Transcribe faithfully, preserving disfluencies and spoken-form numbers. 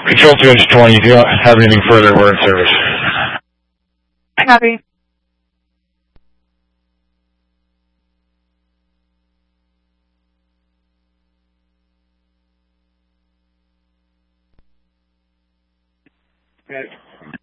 Control two inch twenty, if you don't have anything further, we're in service. Copy. Okay.